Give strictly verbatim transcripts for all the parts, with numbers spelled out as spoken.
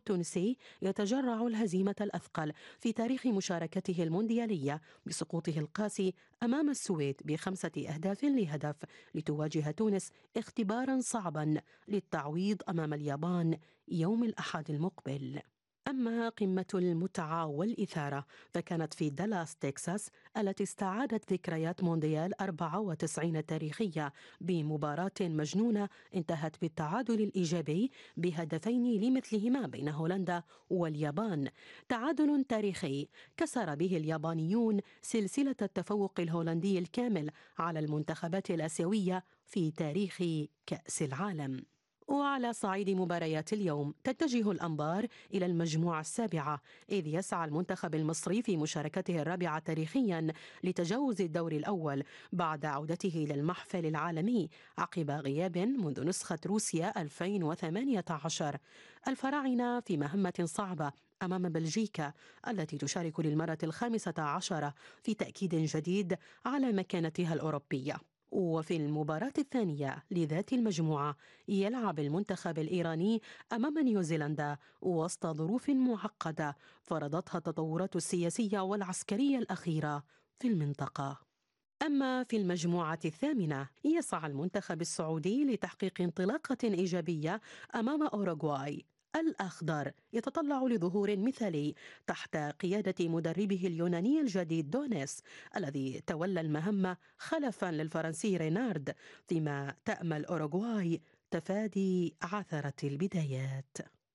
التونسي يتجرع الهزيمة الأثقل في تاريخ مشاركته المونديالية بسقوطه القاسي أمام السويد بخمسة أهداف لهدف، لتواجه تونس اختبارا صعبا للتعويض أمام اليابان يوم الأحد المقبل. أما قمة المتعة والإثارة فكانت في دالاس تكساس، التي استعادت ذكريات مونديال أربعة وتسعين التاريخية بمباراة مجنونة انتهت بالتعادل الإيجابي بهدفين لمثلهما بين هولندا واليابان. تعادل تاريخي كسر به اليابانيون سلسلة التفوق الهولندي الكامل على المنتخبات الآسيوية في تاريخ كأس العالم. وعلى صعيد مباريات اليوم تتجه الأنظار إلى المجموعة السابعة، إذ يسعى المنتخب المصري في مشاركته الرابعة تاريخيا لتجاوز الدور الأول بعد عودته إلى المحفل العالمي عقب غياب منذ نسخة روسيا ألفين وثمانية عشر. الفراعنة في مهمة صعبة أمام بلجيكا التي تشارك للمرة الخامسة عشرة في تأكيد جديد على مكانتها الأوروبية. وفي المباراة الثانية لذات المجموعة يلعب المنتخب الإيراني أمام نيوزيلندا وسط ظروف معقدة فرضتها التطورات السياسية والعسكرية الأخيرة في المنطقة. أما في المجموعة الثامنة يسعى المنتخب السعودي لتحقيق انطلاقة إيجابية أمام أوروغواي. الأخضر يتطلع لظهور مثالي تحت قيادة مدربه اليوناني الجديد دونيس الذي تولى المهمة خلفا للفرنسي رينارد، فيما تأمل أوروغواي تفادي عثرة البدايات.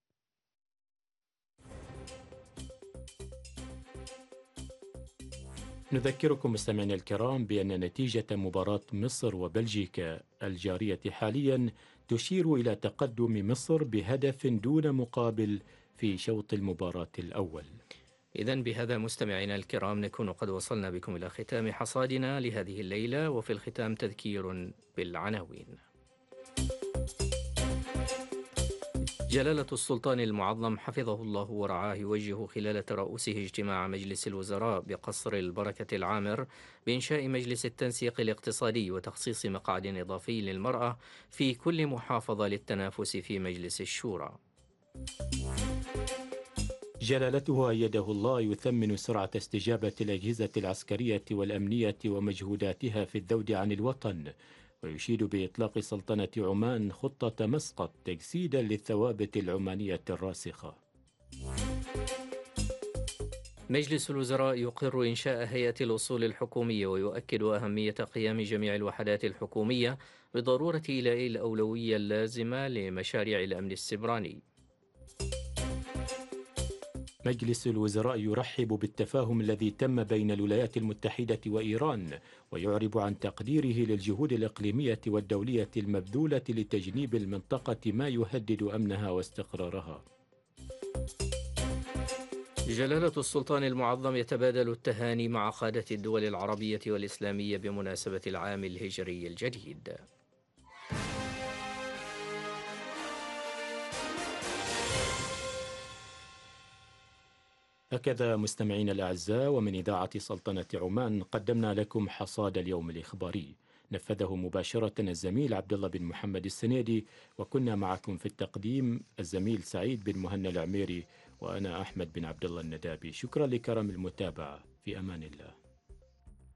نذكركم مستمعينا الكرام بأن نتيجة مباراة مصر وبلجيكا الجارية حاليا تشير إلى تقدم مصر بهدف دون مقابل في شوط المباراة الأول. إذن بهذا مستمعينا الكرام نكون قد وصلنا بكم إلى ختام حصادنا لهذه الليلة، وفي الختام تذكير بالعناوين. جلالة السلطان المعظم حفظه الله ورعاه يوجه خلال ترأسه اجتماع مجلس الوزراء بقصر البركة العامر بإنشاء مجلس التنسيق الاقتصادي وتخصيص مقعد إضافي للمرأة في كل محافظة للتنافس في مجلس الشورى. جلالته أيده الله يثمن سرعة استجابة الأجهزة العسكرية والأمنية ومجهوداتها في الذود عن الوطن، ويشيد بإطلاق سلطنة عمان خطة مسقط تجسيدا للثوابت العمانية الراسخة. مجلس الوزراء يقر إنشاء هيئة الأصول الحكومية ويؤكد أهمية قيام جميع الوحدات الحكومية بضرورة إيلاء الأولوية اللازمة لمشاريع الأمن السبراني. مجلس الوزراء يرحب بالتفاهم الذي تم بين الولايات المتحدة وإيران، ويعرب عن تقديره للجهود الإقليمية والدولية المبذولة لتجنيب المنطقة ما يهدد أمنها واستقرارها. جلالة السلطان المعظم يتبادل التهاني مع قادة الدول العربية والإسلامية بمناسبة العام الهجري الجديد. هكذا مستمعين الأعزاء، ومن إذاعة سلطنة عمان قدمنا لكم حصاد اليوم الإخباري، نفذه مباشرة الزميل عبد الله بن محمد السنيدي، وكنا معكم في التقديم الزميل سعيد بن مهنا العميري وأنا أحمد بن عبد الله الندابي. شكرا لكرم المتابعة، في أمان الله.